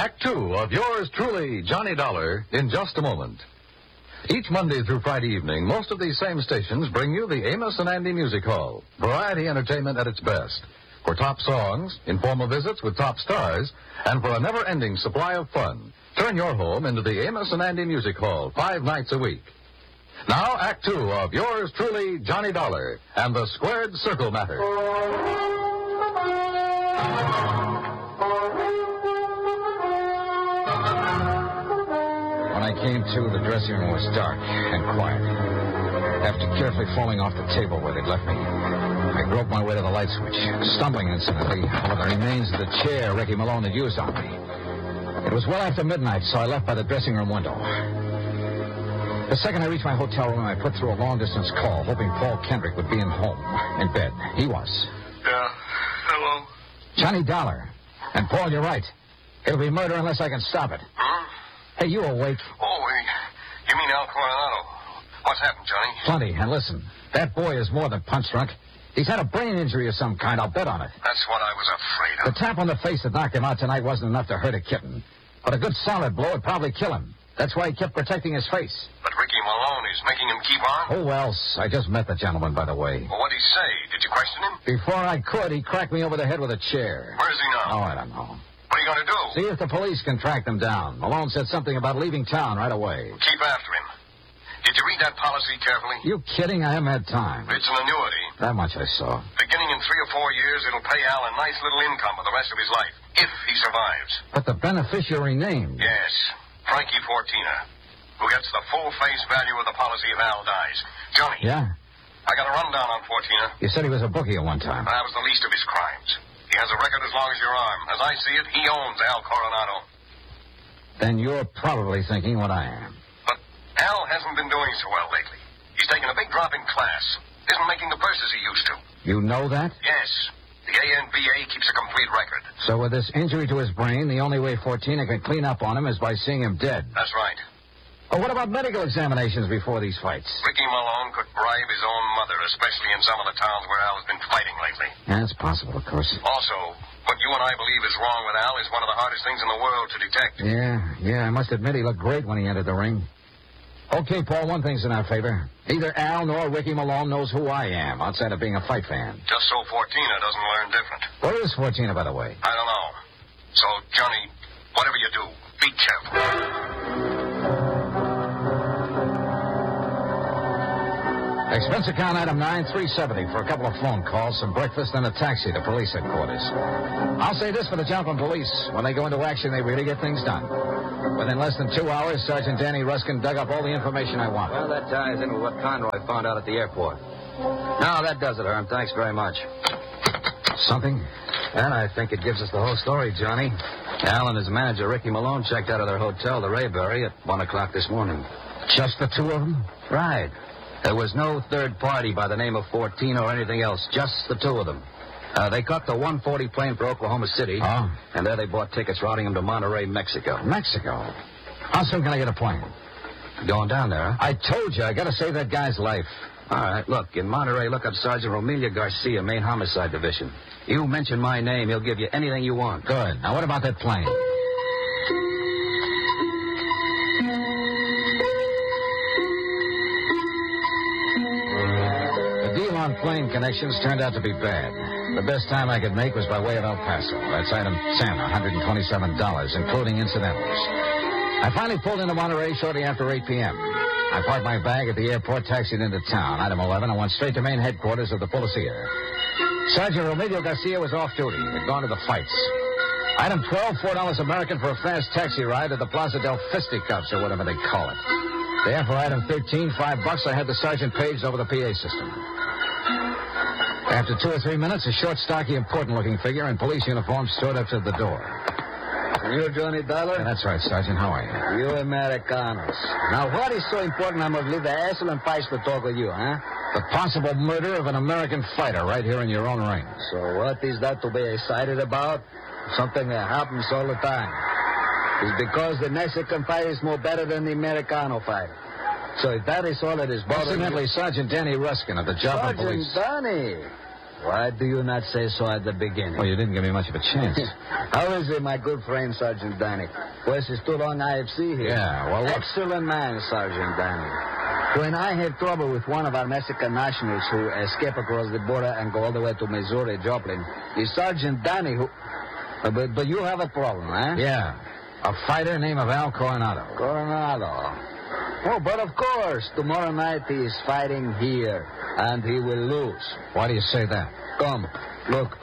Act Two of yours truly, Johnny Dollar, in just a moment. Each Monday through Friday evening, most of these same stations bring you the Amos and Andy Music Hall. Variety entertainment at its best. For top songs, informal visits with top stars, and for a never-ending supply of fun. Turn your home into the Amos and Andy Music Hall 5 nights a week. Now, Act Two of yours truly, Johnny Dollar, and the Squared Circle Matter. When I came to, the dressing room was dark and quiet. After carefully falling off the table where they'd left me, I groped my way to the light switch, stumbling incidentally over the remains of the chair Ricky Malone had used on me. It was well after midnight, so I left by the dressing room window. The second I reached my hotel room, I put through a long-distance call, hoping Paul Kendrick would be in bed. He was. Yeah. Hello? Johnny Dollar. And, Paul, you're right. It'll be murder unless I can stop it. Huh? Hey, you awake? Oh, you mean Al Coronado? What's happened, Johnny? Plenty. And listen, that boy is more than punch drunk. He's had a brain injury of some kind, I'll bet on it. That's what I was afraid of. The tap on the face that knocked him out tonight wasn't enough to hurt a kitten. But a good solid blow would probably kill him. That's why he kept protecting his face. But Ricky Malone is making him keep on? Oh, well, I just met the gentleman, by the way. Well, what'd he say? Did you question him? Before I could, he cracked me over the head with a chair. Where is he now? Oh, I don't know. What are you going to do? See if the police can track them down. Malone said something about leaving town right away. Keep after him. Did you read that policy carefully? You kidding? I haven't had time. It's an annuity. That much I saw. Beginning in 3 or 4 years, it'll pay Al a nice little income for the rest of his life, if he survives. But the beneficiary named. Yes, Frankie Fortina, who gets the full face value of the policy if Al dies. Johnny. Yeah? I got a rundown on Fortina. You said he was a bookie at one time. That was the least of his crimes. He has a record as long as your arm. As I see it, he owns Al Coronado. Then you're probably thinking what I am. But Al hasn't been doing so well lately. He's taken a big drop in class. Isn't making the purses he used to. You know that? Yes. The ANBA keeps a complete record. So with this injury to his brain, the only way Fortina can clean up on him is by seeing him dead. That's right. But what about medical examinations before these fights? Ricky Malone could bribe his own mother, especially in some of the towns where Al has been fighting lately. Yeah, it's possible, of course. Also, what you and I believe is wrong with Al is one of the hardest things in the world to detect. Yeah, I must admit he looked great when he entered the ring. Okay, Paul, one thing's in our favor. Neither Al nor Ricky Malone knows who I am, outside of being a fight fan. Just so Fortina doesn't learn different. Where is Fortina, by the way? I don't know. So, Johnny, whatever you do, be careful. Expense account item 9370 for a couple of phone calls, some breakfast, and a taxi to police headquarters. I'll say this for the Joplin police. When they go into action, they really get things done. Within less than 2 hours, Sergeant Danny Ruskin dug up all the information I wanted. Well, that ties in with what Conroy found out at the airport. No, that does it, Herm. Thanks very much. Something? And I think it gives us the whole story, Johnny. Al and his manager, Ricky Malone, checked out of their hotel, the Rayberry, at 1 o'clock this morning. Just the two of them? Right. There was no third party by the name of Fortina or anything else, just the two of them. They caught the 140 plane for Oklahoma City. Oh. And there they bought tickets routing them to Monterrey, Mexico. Mexico? How soon can I get a plane? Going down there, huh? I told you, I gotta save that guy's life. All right, look, in Monterrey, look up Sergeant Romelia Garcia, Main Homicide Division. You mention my name, he'll give you anything you want. Good. Now, what about that plane? Plane connections turned out to be bad. The best time I could make was by way of El Paso. That's item 10, $127, including incidentals. I finally pulled into Monterey shortly after 8 p.m. I parked my bag at the airport, taxied into town, item 11, and went straight to main headquarters of the Policia. Sergeant Romelio Garcia was off duty. We'd gone to the fights. Item 12, $4 American for a fast taxi ride to the Plaza del Fisticuffs, or whatever they call it. There, for item 13, $5, I had the sergeant paged over the PA system. After 2 or 3 minutes, a short, stocky, important-looking figure in police uniform strode up to the door. You Johnny Dollar? Yeah, that's right, Sergeant. How are you? You Americanos. Now, what is so important I must leave the excellent place to talk with you, huh? The possible murder of an American fighter right here in your own ring. So what is that to be excited about? Something that happens all the time. It's because the Mexican fighter is more better than the Americano fighter. So if that is all that is bothering Incidentally, Sergeant Danny Ruskin of the Joplin Police. Sergeant Danny. Why do you not say so at the beginning? Well, you didn't give me much of a chance. How is it, my good friend, Sergeant Danny? Pues it's too long I have seen here. Yeah, well, look. Excellent man, Sergeant Danny. When I have trouble with one of our Mexican nationals who escape across the border and go all the way to Missouri, Joplin, it's Sergeant Danny who... But you have a problem, huh? Yeah. A fighter named Al Coronado. Coronado. Oh, but of course, tomorrow night he is fighting here, and he will lose. Why do you say that? Come, look.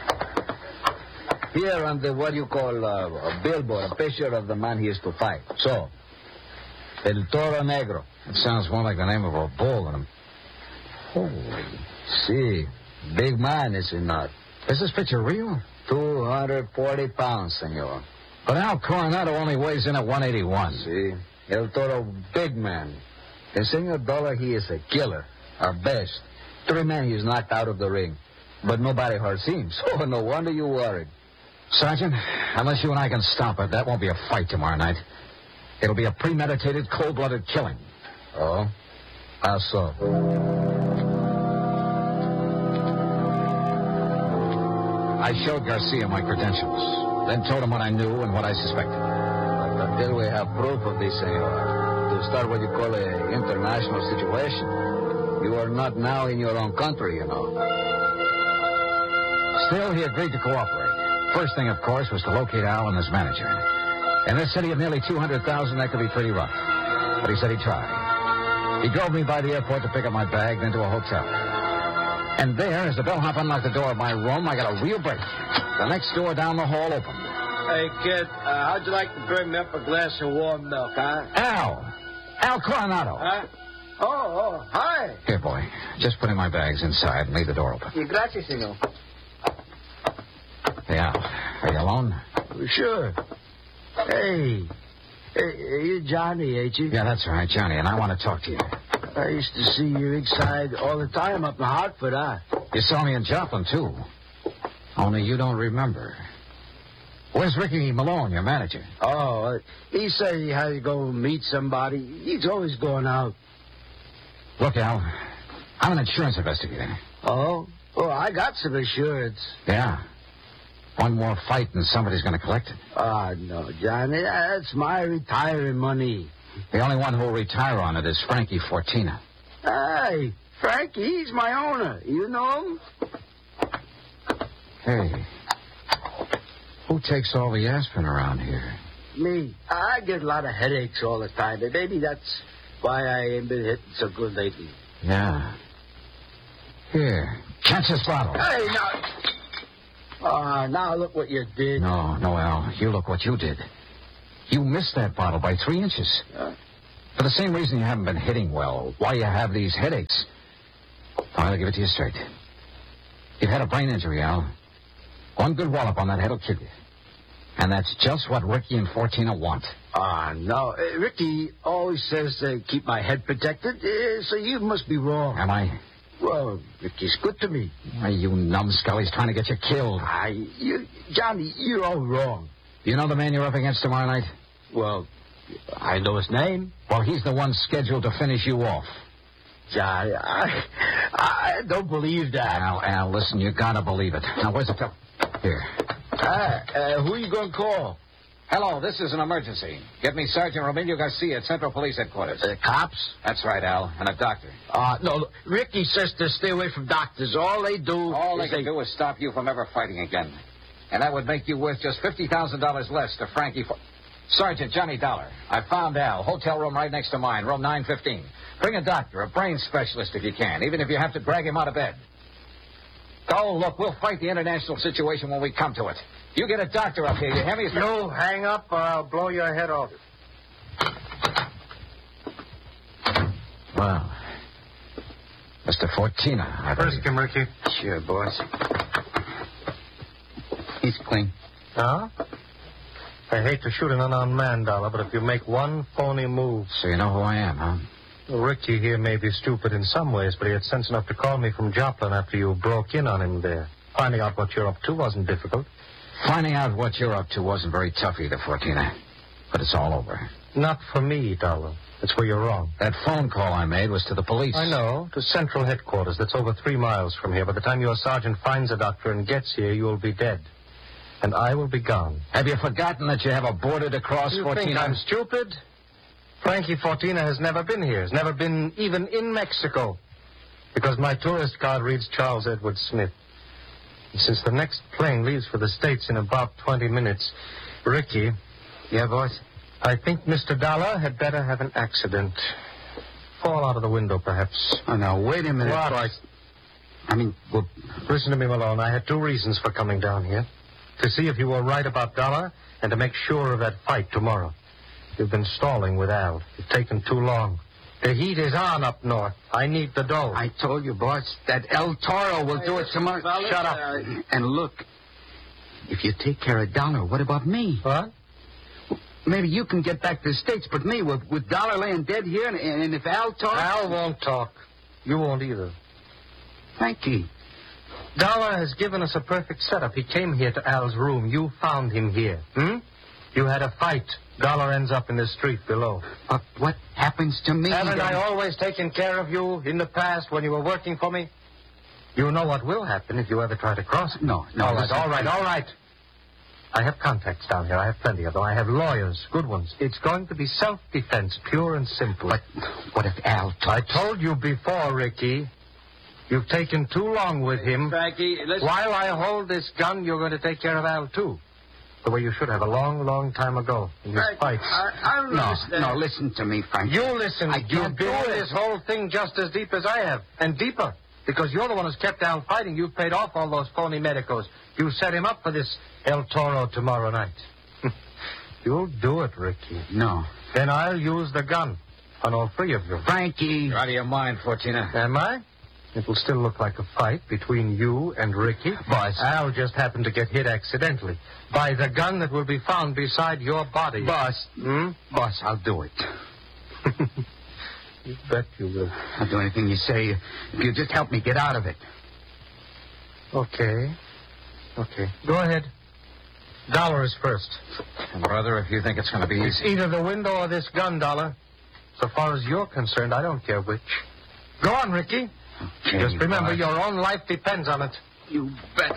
Here on the, what you call, a billboard, a picture of the man he is to fight. So, El Toro Negro. It sounds more like the name of a bull than a... Holy. See, big man, is he not? Is this picture real? 240 pounds, senor. But Al Coronado only weighs in at 181. See, El Toro, big man. And Senor Dollar, he is a killer. Our best. 3 men he's knocked out of the ring. But nobody hurts him, so no wonder you worried. Sergeant, unless you and I can stop it, that won't be a fight tomorrow night. It'll be a premeditated, cold-blooded killing. Oh? How so? I showed Garcia my credentials, then told him what I knew and what I suspected. But until we have proof of this, senor, to start what you call an international situation, you are not now in your own country, you know. Still, he agreed to cooperate. First thing, of course, was to locate Al and his manager. In this city of nearly 200,000, that could be pretty rough. But he said he'd try. He drove me by the airport to pick up my bag, then to a hotel. And there, as the bellhop unlocked the door of my room, I got a real break. The next door down the hall opened. Hey, kid, how'd you like to bring me up a glass of warm milk, huh? Al Coronado. Huh? Oh, hi. Here, boy. Just putting my bags inside and leave the door open. Gracias, senor. Hey, Al, are you alone? Sure. Hey, you're Johnny, ain't you? Yeah, that's right, Johnny, and I want to talk to you. I used to see you inside all the time up in Hartford, huh? You saw me in Joplin, too. Only you don't remember. Where's Ricky Malone, your manager? Oh, he said he had to go meet somebody. He's always going out. Look, Al, I'm an insurance investigator. Oh, I got some insurance. Yeah. One more fight and somebody's going to collect it. No, Johnny, that's my retiring money. The only one who'll retire on it is Frankie Fortina. Hey, Frankie, he's my owner. You know him? Hey, who takes all the aspirin around here? Me. I get a lot of headaches all the time. But maybe that's why I ain't been hitting so good lately. Yeah. Here, catch this bottle. Hey, now look what you did. No, Al, you look what you did. You missed that bottle by 3 inches. For the same reason you haven't been hitting well, why you have these headaches. I'll give it to you straight. You've had a brain injury, Al. One good wallop on that head will kill you. And that's just what Ricky and Fortina want. No. Ricky always says to keep my head protected, so you must be wrong. Am I? Well, Ricky's good to me. Why, you numbskull, he's trying to get you killed. Johnny, you're all wrong. You know the man you're up against tomorrow night? Well, I know his name. Well, he's the one scheduled to finish you off. Johnny, I don't believe that. Al, listen, you gotta believe it. Now, where's the top? Here. Who are you going to call? Hello, this is an emergency. Get me Sergeant Romeo Garcia at Central Police Headquarters. Cops? That's right, Al, and a doctor. No, look, Ricky says to stay away from doctors. All they do do is stop you from ever fighting again. And that would make you worth just $50,000 less to Frankie. Sergeant Johnny Dollar, I found Al. Hotel room right next to mine, room 915. Bring a doctor, a brain specialist if you can, even if you have to drag him out of bed. Oh, look, we'll fight the international situation when we come to it. You get a doctor up here, you hear me? No, hang up or I'll blow your head off. Well, Mr. Fortina, I believe. First, Kim Ricky. Sure, boss. He's clean. Huh? I hate to shoot an unarmed man, Dollar, but if you make one phony move... So you know who I am, huh? Ricky here may be stupid in some ways, but he had sense enough to call me from Joplin after you broke in on him there. Finding out what you're up to wasn't difficult. Finding out what you're up to wasn't very tough either, Fortina. But it's all over. Not for me, Dollar. That's where you're wrong. That phone call I made was to the police. I know. To Central Headquarters. That's over 3 miles from here. By the time your sergeant finds a doctor and gets here, you'll be dead. And I will be gone. Have you forgotten that you have a border to cross, You Fortina? think I'm stupid? Frankie Fortina has never been here. Has never been even in Mexico. Because my tourist card reads Charles Edward Smith. And since the next plane leaves for the States in about 20 minutes, Ricky... Yeah, boss? I think Mr. Dollar had better have an accident. Fall out of the window, perhaps. Oh, now, wait a minute. What? Well, Listen to me, Malone. I had 2 reasons for coming down here. To see if you were right about Dollar and to make sure of that fight tomorrow. You've been stalling with Al. You've taken too long. The heat is on up north. I need the dough. I told you, boss, that El Toro will do it tomorrow. Shut up. And look, if you take care of Dollar, what about me? What? Maybe you can get back to the States, but me, with Dollar laying dead here, and if Al talks... Al won't talk. You won't either. Frankie. Dollar has given us a perfect setup. He came here to Al's room. You found him here. You had a fight. Dollar ends up in the street below. But what happens to me? Haven't I always taken care of you in the past when you were working for me? You know what will happen if you ever try to cross it. No. All right. I have contacts down here. I have plenty of them. I have lawyers, good ones. It's going to be self-defense, pure and simple. But what if Al talks? I told you before, Ricky. You've taken too long with him. Frankie, listen. While I hold this gun, you're going to take care of Al, too. The way you should have a long, long time ago in this fight. No, listen to me, Frankie. You listen. I can't You've been do in it. this whole thing just as deep as I have, and deeper. Because you're the one who's kept Al fighting. You've paid off all those phony medicos. You set him up for this El Toro tomorrow night. You'll do it, Ricky. No. Then I'll use the gun on all 3 of you. Frankie. You're out of your mind, Fortina. Am I? It will still look like a fight between you and Ricky. Boss. Al just happened to get hit accidentally by the gun that will be found beside your body. Boss. Boss, I'll do it. You bet you will. I'll do anything you say if you just help me get out of it. Okay. Go ahead. Dollar is first. Brother, if you think it's going to be It's easy. either the window or this gun, Dollar. So far as you're concerned, I don't care which. Go on, Ricky. Okay, Just remember, boss. your own life depends on it. You bet.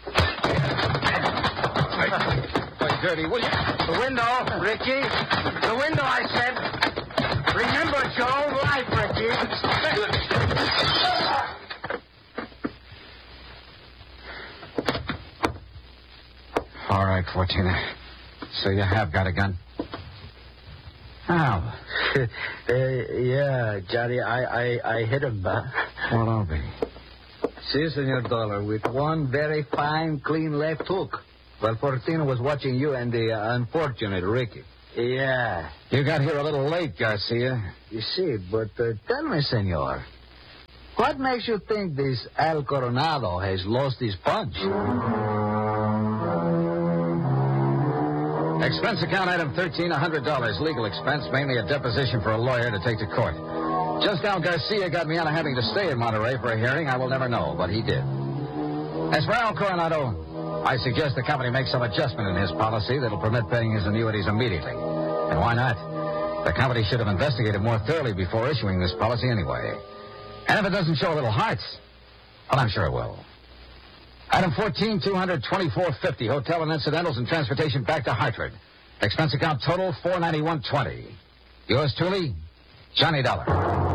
Play dirty, will you? The window, Ricky. The window, I said. Remember, it's your own life, Ricky. All right, Fortina. So you have got a gun? How? Yeah, Johnny, I hit him, Well, I'll be. Si, Senor Dollar, with one very fine, clean left hook. While Fortino was watching you and the unfortunate Ricky. Yeah. You got here a little late, Garcia. You see, but tell me, Senor, what makes you think this Al Coronado has lost his punch? Expense account item 13, $100. Legal expense, mainly a deposition for a lawyer to take to court. Just how Garcia got me out of having to stay in Monterey for a hearing, I will never know, but he did. As for Al Coronado, I suggest the company make some adjustment in his policy that'll permit paying his annuities immediately. And why not? The company should have investigated more thoroughly before issuing this policy anyway. And if it doesn't show a little heart, well, I'm sure it will. Item 14, $224.50, hotel and incidentals and transportation back to Hartford. Expense account total $491.20. Yours truly, Johnny Dollar.